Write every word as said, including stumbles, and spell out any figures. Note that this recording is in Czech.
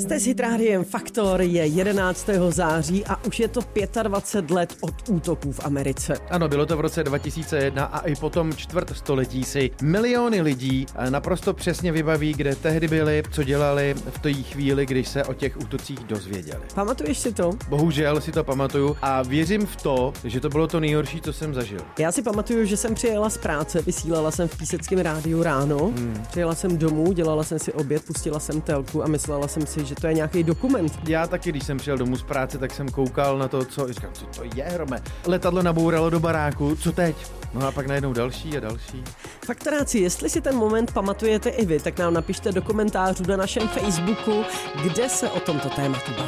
Jste s Hitrádiem Faktor, je jedenáctého září a už je to dvacet pět let od útoků v Americe. Ano, bylo to v roce dva tisíce jedna a i po tom čtvrt století si miliony lidí naprosto přesně vybaví, kde tehdy byli, co dělali v té chvíli, když se o těch útocích dozvěděli. Pamatuješ si to? Bohužel si to pamatuju a věřím v to, že to bylo to nejhorší, co jsem zažil. Já si pamatuju, že jsem přijela z práce, vysílala jsem v Píseckém rádiu ráno, hmm. přijela jsem domů, dělala jsem si oběd, pustila jsem telku a myslela jsem si, že to je nějaký dokument. Já taky, když jsem přijel domů z práce, tak jsem koukal na to, co, říkám, co to je, Hrome. Letadlo nabouralo do baráku, co teď? No a pak najednou další a další. Faktoráci, jestli si ten moment pamatujete i vy, tak nám napište do komentářů na našem Facebooku, kde se o tomto tématu bavíme.